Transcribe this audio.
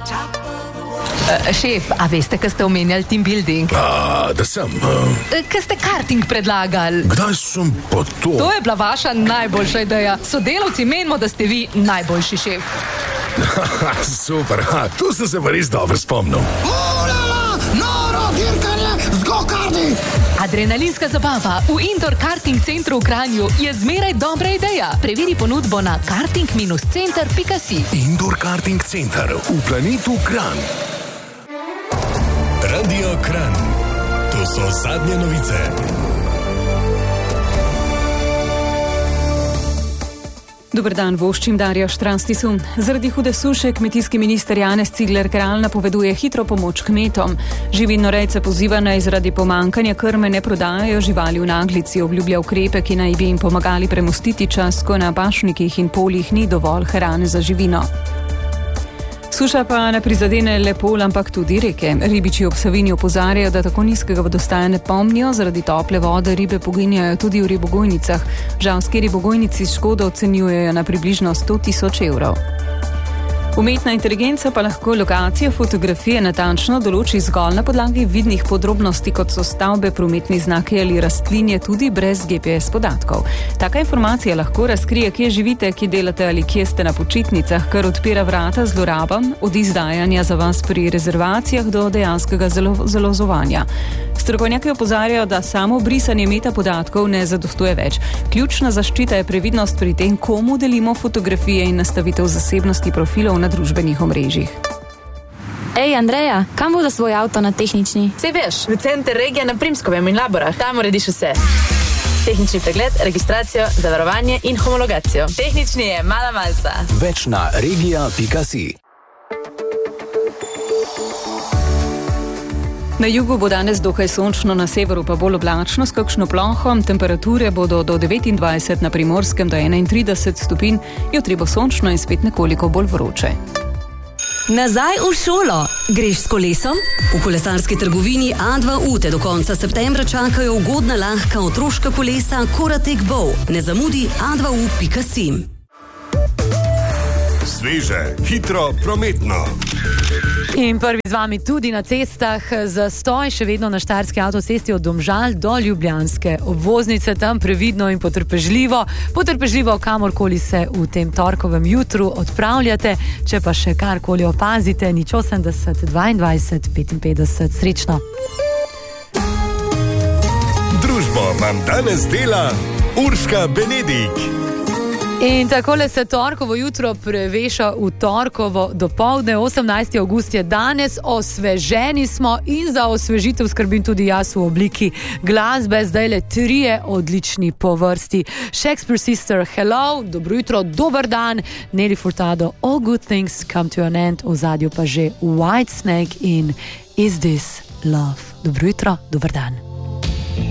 Šef, a veste, kaj ste omenjali team building? Da sem. Kaj ste karting predlagali? Kdaj sem pa to? To je bila vaša najboljša ideja. Sodelavci menimo, da ste vi najboljši šef. Super, tu sem se pa res dobro spomnil. Noro dirkanje z go-karti! Adrenalinska zabava v Indoor Karting Centru v Kranju je zmeraj dobra ideja. Preveri ponudbo na karting-center.si. Indoor Karting Center v planetu Kranj. Radio Kranj. To so zadnje novice. Dober dan, voščim Darja Štranstisu. Zaradi hude suše kmetijski minister Janez Cigler Kralj napoveduje hitro pomoč kmetom. Živinorejce poziva, naj zaradi pomankanja krme ne prodajajo živali v naglici, obljublja ukrepe, ki naj bi jim pomagali premostiti čas, ko na pašnikih in poljih ni dovolj hrane za živino. Suša pa ne prizadene le pol, ampak tudi reke. Ribiči ob Savinji opozarjajo, da tako nizkega vodostaja ne pomnijo, zaradi tople vode ribe poginjajo tudi v ribogojnicah. Žalski ribogojnici škodo ocenjujejo na približno 100.000 evrov. Umetna inteligenca pa lahko lokacijo fotografije natančno določi zgolj na podlagi vidnih podrobnosti, kot so stavbe, prometni znaki ali rastlinje, tudi brez GPS podatkov. Taka informacija lahko razkrije, kje živite, kje delate ali kje ste na počitnicah, kar odpira vrata zlorabam, od izdajanja za vas pri rezervacijah do dejanskega zalozovanja. Strokovnjaki opozarjajo, da samo brisanje metapodatkov ne zadostuje več. Ključna zaščita je previdnost pri tem, komu delimo fotografije in nastavitev zasebnosti profilov na družbenih omrežjih. Ej, Andreja, kam bo za svoj avto na tehnični? Sej veš, v center regija na Primskovem in Laborah. Tam urediš vse. Tehnični pregled, registracijo, zavarovanje in homologacijo. Tehnični je mala malca. Več na regija.si. Na jugu bo danes dokaj sončno, na severu pa bolj oblačno s kakšno ploho. Temperature bodo do 29 na Primorskem do 31 stopinj, jutri bo sončno in spet nekoliko bolj vroče. Nazaj v šolo. Greš s kolesom? V kolesarski trgovini A2U te do konca septembra čakajo ugodna, lahka otroška kolesa Koratek Bow. Ne zamudi a2u.si. Sveže, hitro, prometno. In prvi z vami tudi na cestah. Zastoj še vedno na štajerski avtocesti od Domžal do Ljubljanske obvoznice. Tam previdno in potrpežljivo, kamorkoli se v tem torkovem jutru odpravljate. Če pa še karkoli opazite, 080 22 55. Srečno. Družbo vam danes dela Urška Benedik. In takole se torkovo jutro preveša v torkovo dopoldne. 18. avgust je danes, osveženi smo in za osvežitev skrbim tudi jaz v obliki glasbe. Zdaj le 3 odlični po vrsti. Shakespeare Sister, Hello, dobro jutro, dober dan. Nelly Furtado, All Good Things Come to an End, v zadju pa že Whitesnake in Is This Love. Dobro jutro, dober dan.